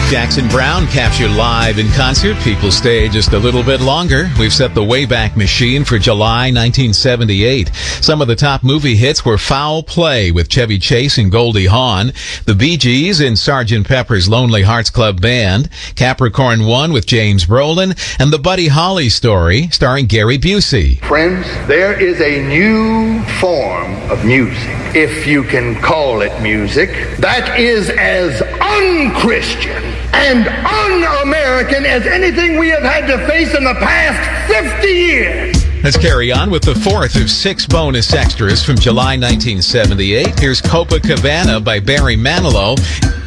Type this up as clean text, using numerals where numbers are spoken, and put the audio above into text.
Jackson Browne captured live in concert. People stay just a little bit longer. We've set the Wayback Machine for July 1978. Some of the top movie hits were Foul Play with Chevy Chase and Goldie Hawn, The Bee Gees and Sgt. Pepper's Lonely Hearts Club Band, Capricorn 1 with James Brolin, and The Buddy Holly Story starring Gary Busey. Friends, there is a new form of music, if you can call it music, that is as unchristian and un-American as anything we have had to face in the past 50 years. Let's carry on with the fourth of 6 bonus extras from July 1978. Here's Copacabana by Barry Manilow.